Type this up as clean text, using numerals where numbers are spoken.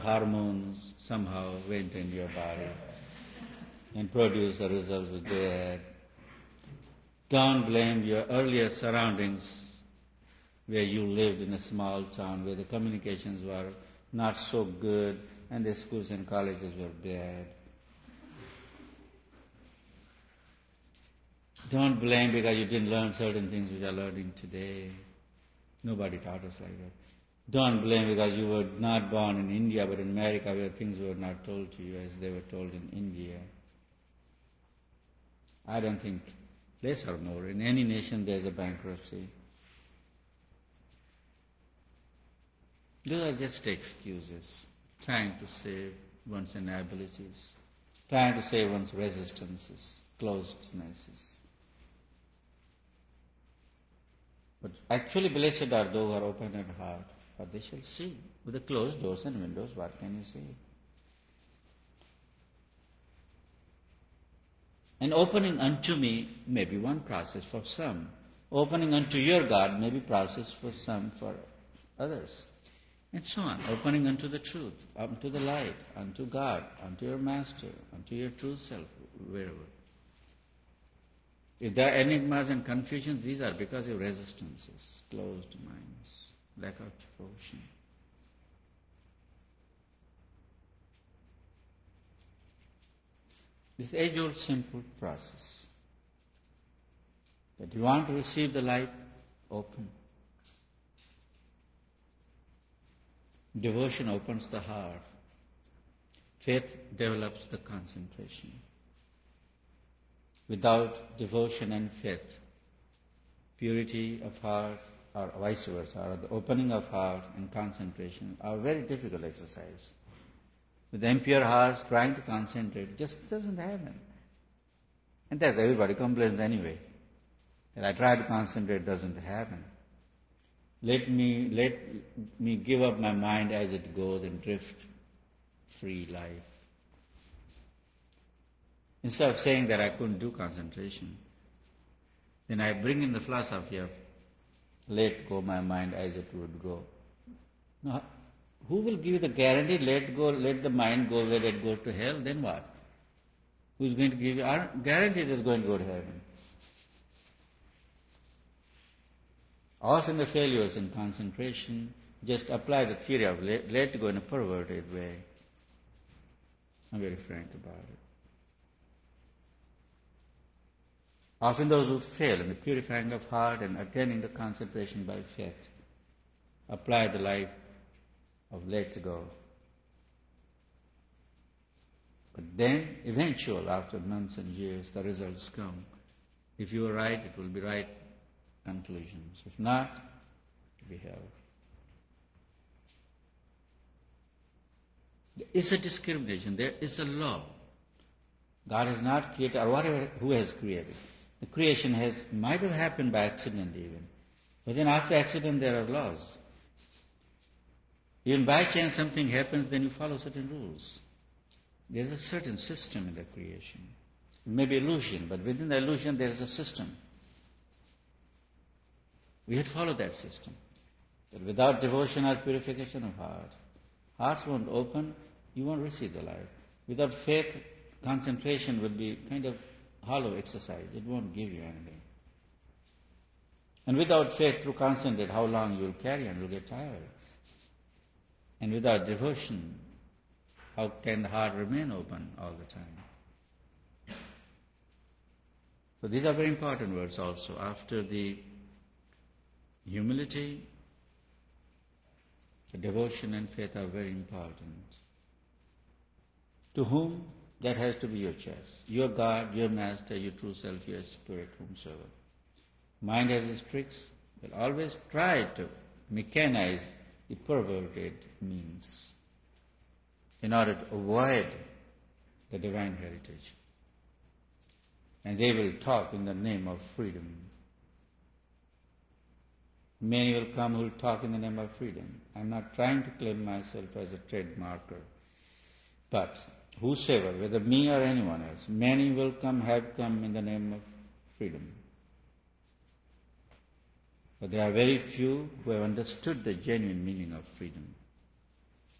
hormones somehow went into your body and produced the results which they had. Don't blame your earlier surroundings where you lived in a small town where the communications were not so good and the schools and colleges were bad. Don't blame because you didn't learn certain things which are learning today. Nobody taught us like that. Don't blame because you were not born in India but in America where things were not told to you as they were told in India. I don't think less or more. In any nation there is a bankruptcy. Those are just excuses, trying to save one's inabilities, trying to save one's resistances, closednesses. But actually blessed are those who are open at heart, for they shall see. With the closed doors and windows, what can you see? And opening unto me may be one process for some. Opening unto your God may be process for some, for others. And so on. Opening unto the truth, unto the light, unto God, unto your Master, unto your true self, wherever. If there are enigmas and confusions, these are because of resistances, closed minds, lack of devotion. This age-old simple process. That you want to receive the light, open. Devotion opens the heart. Faith develops the concentration. Without devotion and faith, purity of heart, or vice versa, or the opening of heart and concentration are very difficult exercise. With impure hearts trying to concentrate just doesn't happen. And that's everybody complains anyway. That I try to concentrate, doesn't happen. Let me give up my mind as it goes and drift free life. Instead of saying that I couldn't do concentration, then I bring in the philosophy of let go my mind as it would go. Now, who will give you the guarantee, let the mind go where it goes to hell, then what? Who's going to give you? I guarantee it is going to go to heaven. Often the failures in concentration just apply the theory of let go in a perverted way. I'm very frank about it. Often those who fail in the purifying of heart and attaining the concentration by faith apply the life of let go. But then, eventually, after months and years, the results come. If you are right, it will be right conclusions. If not, it will be hell. There is a discrimination. There is a law. God has not created, or whatever, who has created. The creation might have happened by accident even. But then after accident there are laws. Even by chance something happens, then you follow certain rules. There is a certain system in the creation. It may be illusion, but within the illusion there is a system. We had followed that system. That without devotion or purification of heart, hearts won't open, you won't receive the light. Without faith, concentration will be kind of hollow exercise. It won't give you anything. And without faith, through concentrate, how long you will carry on, you'll get tired. And without devotion, how can the heart remain open all the time? So these are very important words also. After the humility, the devotion and faith are very important. To whom? That has to be your choice. Your God, your Master, your true self, your spirit, whomsoever. Mind has its tricks. Will always try to mechanize the perverted means in order to avoid the divine heritage. And they will talk in the name of freedom. Many will come who will talk in the name of freedom. I'm not trying to claim myself as a trademarker. But whosoever, whether me or anyone else, many will come, have come in the name of freedom. But there are very few who have understood the genuine meaning of freedom.